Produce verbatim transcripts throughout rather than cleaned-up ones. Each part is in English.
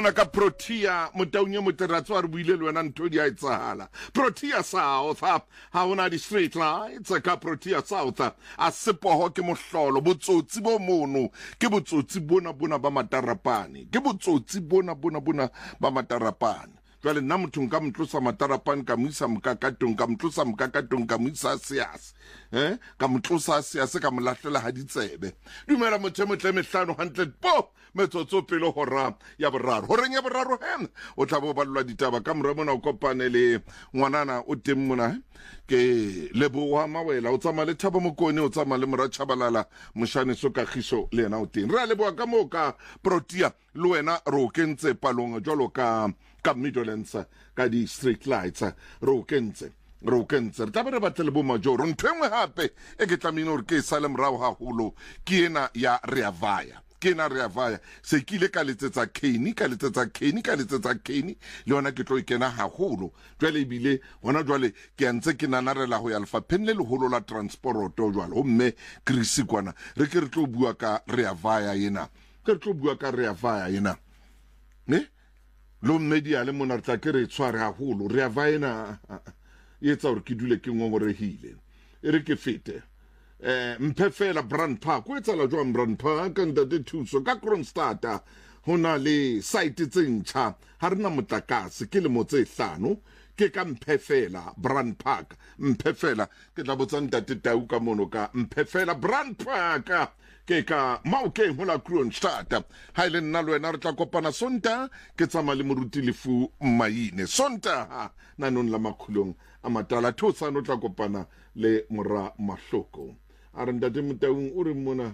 ka Protea motaunye moteratso a re buile le wena ntho di a etsahala. Protea South ha ona di straight lights ka Protea South a sepoho ke mohlolo botsotsi bo mono ke botsotsi bona bona ba matarapane ke botsotsi bona bona bona ba matarapane. Jwale nna motho nka motlosa matarapane ka moisa mokakatong ka motlosa mokakatong ka moisa seas eh ka motlosa seas ka molahlela ha ditsebe. Dumela motho motle mehlano one hundred po metsotso pele hora ya boraro horeng ya boraro hen o tla bo ballwa ditaba ka mora mona o kopane le ngwanana o teng mona ke Leboha Mawela o tsama le Thabo Mokone o tsama le Mora Chabalala moshane so ka khiso le yena o teng re a leboha ka mo ka Protea le wena ro kentse palong jwalo ka ka Midlands ka di street lights ro kentse ro kentse re tabere batle le bo majoro ntwengwe hape e ke tlamino re ke sale mrao haholo ke ena ya Rea Vaya ke na Rea Vaya se kile ka letsetsa Keni ka letsetsa Keni ka letsetsa Keni le ona ke tlo ikena haholo jwale ibile hona jwale ke antse ke nanarela ho ya lefapheng le leholo la transport jwale ho mme Chris kwana re ke re tlo bua ka Rea Vaya yena ke re tlo bua ka Rea Vaya yena ne lo media le mona tla ke re tshware haholo Rea Vaya na yetsa hore ke dule ke ngongorehile e re ke fete eh Mphefela Brand Park o etsa la jwa Brand Park nda de thuso ka Kronstadt hona le site tse ntjha ha rena motlakase ke le motse hlano ke ka Mphefela Brand Park Mphefela ke tla botsa ntate Tau ka mono ka Mphefela Brand Park ke ka Maokeng hola Kronstadt ha ile nna le wena re tla kopana Sonta ke tsama le moruti lefu Mmaine Sonta na non la makhulong a matala thosa no tla kopana le Mora Mahloko a re ntate Motaung o re mona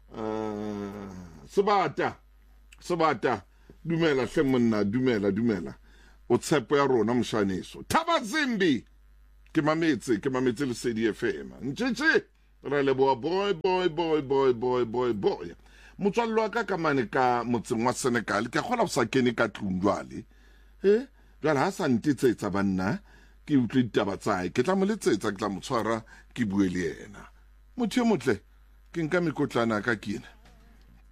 uh, sebata sebata dumela hle monna dumela dumela o tshepo ya rona mshaneso Thaba Zimbi ke mametse ke mametse le C D F M ntjetse re le boy boy boy boy boy boy boy boy motswallo wa ka ka mane ka motseng wa Senegal ke khola o sa kene ka tlungwale eh jwale ha sa ntitsetsa banna ke utlwe ditaba tsae ke tla mo letsetsa ke tla mo tshwara ke bue le yena motho motle ke nka mekotlana ka kene